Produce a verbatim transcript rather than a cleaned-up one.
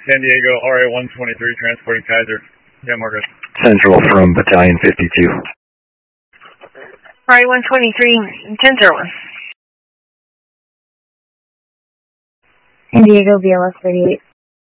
San Diego, R A one twenty-three, transporting Kaiser. Yeah, Margaret. Central from Battalion fifty-two. R A one twenty-three, ten zero one. San Diego, B L S thirty-eight.